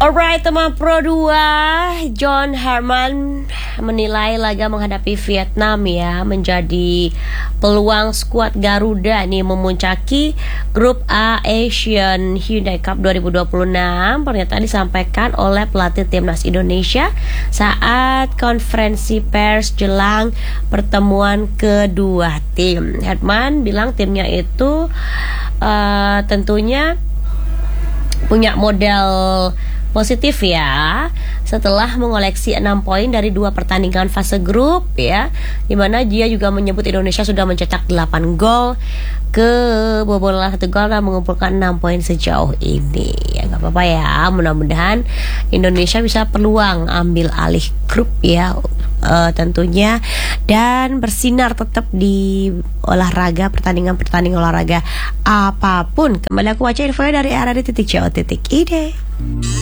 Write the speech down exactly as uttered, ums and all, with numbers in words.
Alright teman Pro dua, John Herman menilai laga menghadapi Vietnam ya menjadi peluang skuad Garuda nih memuncaki grup A Asian Hyundai Cup dua ribu dua puluh enam. Pernyataan disampaikan oleh pelatih timnas Indonesia saat konferensi pers jelang pertemuan kedua tim. Herman bilang timnya itu uh, tentunya punya model positif ya setelah mengoleksi enam poin dari dua pertandingan fase grup ya, dimana dia juga menyebut Indonesia sudah mencetak delapan gol, kebobolan satu gol dan mengumpulkan enam poin sejauh ini. Ya gak apa-apa ya, mudah-mudahan Indonesia bisa peluang ambil alih grup ya uh, tentunya, dan bersinar tetap di olahraga, pertandingan-pertandingan olahraga apapun. Kembali aku baca infonya dari r r d titik co titik i d.